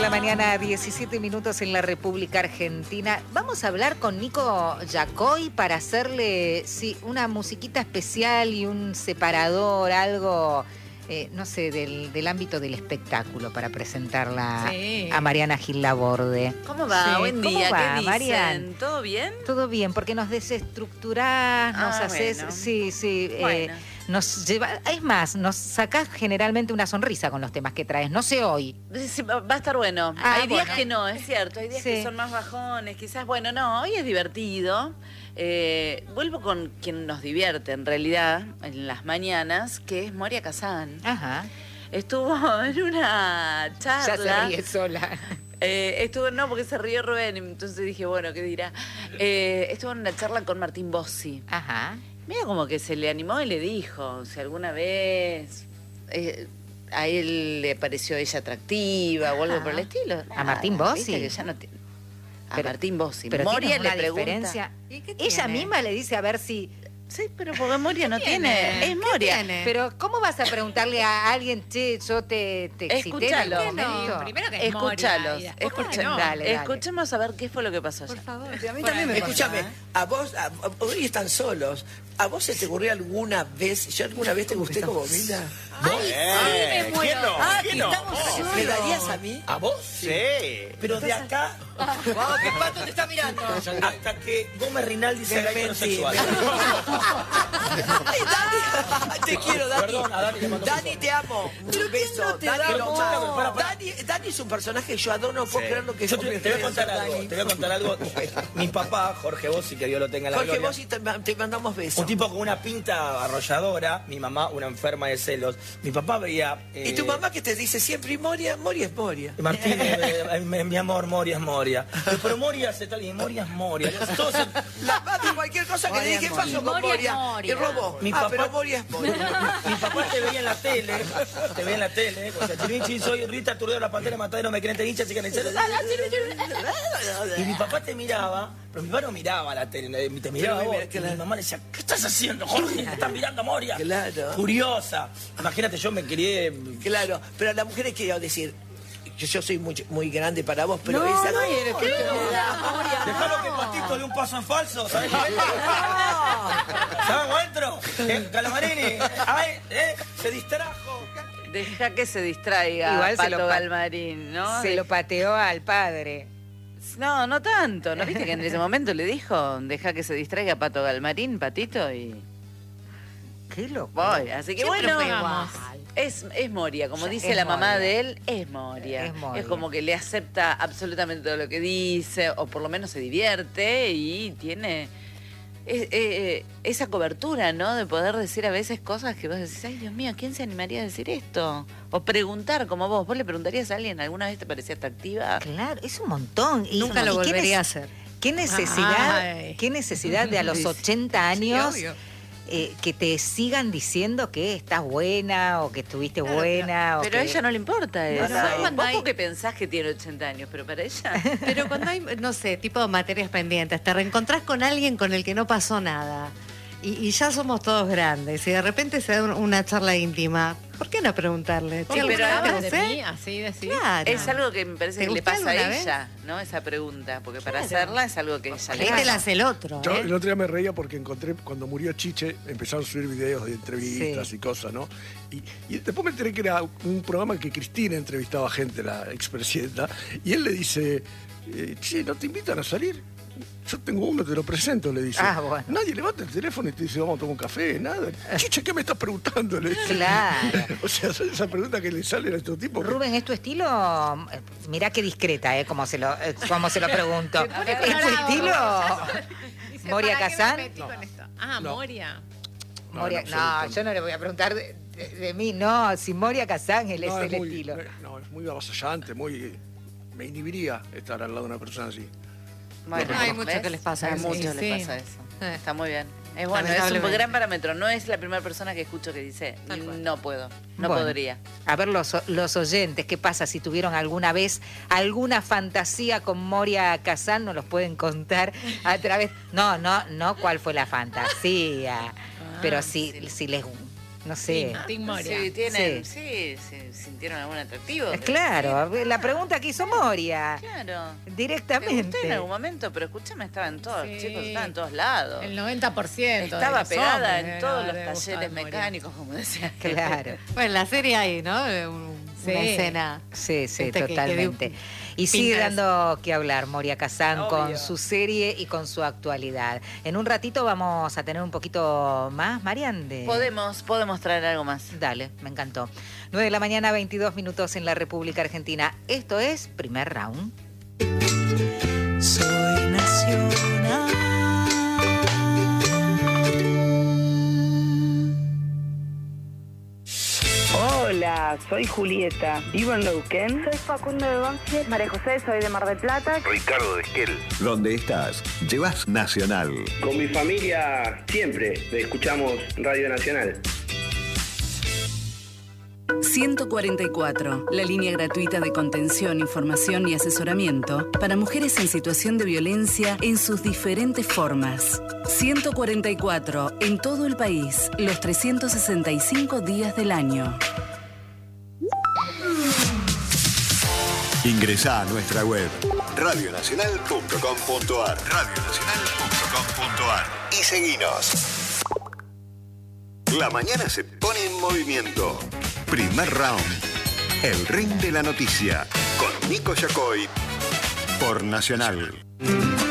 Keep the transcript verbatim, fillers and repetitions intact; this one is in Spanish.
la mañana, diecisiete minutos en la República Argentina. Vamos a hablar con Nico Yacoy para hacerle sí, una musiquita especial y un separador, algo, eh, no sé, del, del ámbito del espectáculo para presentarla sí. a Mariana Gil Laborde. ¿Cómo va? Sí. Buen día. ¿Cómo va, ¿Qué dicen? Marian? ¿Todo bien? Todo bien, porque nos desestructurás, nos ah, haces... Bueno. Sí, sí. Bueno. Eh, Nos lleva, es más, nos sacás generalmente una sonrisa con los temas que traes. No sé hoy. Sí, va a estar bueno. Ah, hay días bueno. que no, es cierto. Hay días sí. que son más bajones. Quizás, bueno, no, hoy es divertido. Eh, vuelvo con quien nos divierte, en realidad, en las mañanas, que es Moria Kazan. Ajá. Estuvo en una charla. Ya se ríe sola. Eh, estuvo, no, porque se rió Rubén, entonces dije, bueno, ¿qué dirá? Eh, estuvo en una charla con Martín Bossi. Ajá. Mira, como que se le animó y le dijo, si alguna vez eh, a él le pareció ella atractiva o algo por el estilo. ¿A Martín Bossi? Que ya no te... A pero, Martín Bossi. Pero Moria le le pregunta. Diferencia. Ella misma le dice a ver si... Sí, pero porque Moria no tiene? tiene. Es Moria. Tiene? Pero ¿cómo vas a preguntarle a alguien, che, yo te, te excité en Escúchalo. algún momento? No, primero que es Escúchalos. Moria, y después Escucha- no. Dale, dale. Escuchemos a ver qué fue lo que pasó Por allá. favor. A mí Bueno, también me Escúchame, pasa, ¿eh? a vos, a- a- hoy están solos. ¿A vos se te ocurrió alguna vez, yo alguna vez te gusté como mina? Ay, Eh, sí, me muero. ¿quién no? Ah, ¿Quién que no? estamos solos. ¿Me darías a mí? ¿A vos? Sí. Pero de acá, Vamos, que Pato te está mirando. Hasta que Gómez Rinaldi se haga Mentí, heterosexual. Ay, Dani, te quiero, Dani. Perdón, a Dani le mando un Dani, beso. te amo. Un beso. Dani, Pero lo escúchame, amo. para, para. Dani, Dani es un personaje que yo adoro, no puedo Sí. creer lo que Yo yo te, te voy a contar algo, te voy a contar algo. Mi papá, Jorge Bossi, que Dios lo tenga en la Jorge, gloria. vos y te, te mandamos besos. Un tipo con una pinta arrolladora, mi mamá una enferma de celos. Mi papá veía... eh, Y tu mamá que te dice siempre, y Moria, Moria es Moria. Martín, eh, eh, mi, mi amor, Moria es Moria. Pero Moria se tal y Moria es Moria. Todos se- La madre, cualquier cosa que le dije, ¿qué pasó con Moria es Moria? Moria. Y robó. Mi ah, papá- pero Moria es Moria. Mi papá te veía en la tele, te veía en la tele, o sea, Chirinchi, soy Rita Turdeo, la pantera matadero, me creen hincha, así que y mi papá te miraba, pero mi papá no miraba la tele, te miraba Pero vos, mira, y claro. mi mamá le decía, ¿qué estás haciendo, Jorge? Te están mirando a Moria. Claro. Curiosa. Imagínate, yo me crié... Claro, pero a las mujeres quiero decir, yo, yo soy muy, muy grande para vos, pero No, esa... no eres que te Dejalo que Patito dé un paso en falso, ¿sabes qué? ¿Sabes, maestro? ¿Eh? Calamarini, ay, ¿eh? Se distrajo. Deja que se distraiga Igual se Pato lo pa- Galmarín, ¿no? Se De- lo pateó al padre. No, no tanto. ¿No viste que en ese momento le dijo, deja que se distraiga Pato Galmarín, Patito? Y Qué loco. voy. Así que Siempre bueno, fue igual. vamos. Es, es Moria, como Ya, dice es la mamá Moria. de él, es Moria. Es Moria. como que le acepta absolutamente todo lo que dice, o por lo menos se divierte y tiene eh, eh, esa cobertura, ¿no? De poder decir a veces cosas que vos decís, ay Dios mío, ¿quién se animaría a decir esto? O preguntar como vos, ¿vos le preguntarías a alguien alguna vez te parecía atractiva? Claro, es un montón. Y, Nunca lo ¿y qué volvería a nece- hacer. ¿Qué necesidad, Ay. qué necesidad de a los Sí. ochenta años Sí, obvio. eh, que te sigan diciendo que estás buena o que estuviste Claro, buena? o Pero a que- ella no le importa eso. no, cuando Vos hay- porque pensás que tiene ochenta años, pero para ella... Pero cuando hay, no sé, tipo de materias pendientes, te reencontrás con alguien con el que no pasó nada. Y, y ya somos todos grandes. Y de repente se da un- una charla íntima. ¿Por qué no preguntarle? Sí, ¿Che, pero ¿alguna además vez de te mí, gusté? así decir. Claro. Es algo que me parece ¿Te que le gustó pasa a alguna ella, ¿no? Esa pregunta, porque para Claro. hacerla es algo que ella le Ahí te la pasa. hace el otro, Yo ¿eh? el otro día me reía porque encontré, cuando murió Chiche, empezaron a subir videos de entrevistas Sí. y cosas, ¿no? Y, y después me enteré que era un programa que Cristina entrevistaba gente, la expresidenta, y él le dice, eh, che, ¿no te invitan a salir? Yo tengo uno, te lo presento, le dice. Ah, bueno. Nadie levanta el teléfono y te dice, vamos a tomar un café, nada. Chiche, ¿qué me estás preguntando? Le dice. Claro. O sea, esa pregunta que le sale a estos tipos. que- Rubén, ¿es tu estilo? Eh, Mirá qué discreta, ¿eh? Como se lo, eh, como se lo pregunto. Se pone ¿Es tu colorado. estilo? Dice, Moria ¿para qué me Kazan? metí con esto? Ah, No. Moria. No, Moria- en no, absoluto. yo no le voy a preguntar de, de- de mí, no. Si Moria Kazan, él No, es es el muy, estilo. no, es muy avasallante, muy... Me inhibiría estar al lado de una persona así. Bueno, No, hay muchos ¿ves? que les pasa A eso. muchos Sí, les sí. pasa eso. Eh. Está muy bien. Es bueno, es un Lamentablemente. gran parámetro. No es la primera persona que escucho que dice, Tal cual. no puedo, no Bueno. podría. A ver los, los oyentes, ¿qué pasa si tuvieron alguna vez alguna fantasía con Moria Kazan? Nos los pueden contar a través... No, no, no cuál fue la fantasía, pero si, si les no sé. Team Moria. Sí, tienen, sí, se sintieron algún atractivo. Claro, la pregunta que hizo Moria. Claro. Me Directamente. gusté en algún momento, pero escúchame, estaba en todos, Sí. chicos, estaba en todos lados. El noventa por ciento. Estaba de los pegada hombres en deben todos los haber gustado talleres Moria. mecánicos, como decía. Claro. Bueno, en la serie hay, ¿no? Un- Sí. Una escena. Sí, sí, Este que- que totalmente. dio- Y sigue pinta dando que hablar Moria Kazan Obvio. con su serie y con su actualidad. En un ratito vamos a tener un poquito más, Marian. De... Podemos, podemos traer algo más. Dale, me encantó. nueve de la mañana, veintidós minutos en la República Argentina. Esto es Primer Round. Soy nacional. Hola, soy Julieta, vivo en Neuquén. Soy Facundo de Banfield. María José, soy de Mar del Plata. Ricardo de Esquel. Donde estás, llevas Nacional. Con mi familia siempre escuchamos Radio Nacional. ciento cuarenta y cuatro, la línea gratuita de contención, información y asesoramiento para mujeres en situación de violencia en sus diferentes formas. ciento cuarenta y cuatro, en todo el país, los trescientos sesenta y cinco días del año. Ingresá a nuestra web radio nacional punto com punto ar radio nacional punto com punto ar y seguinos. La mañana se pone en movimiento. Primer Round. El ring de la noticia. Con Nico Yacoy. Por Nacional.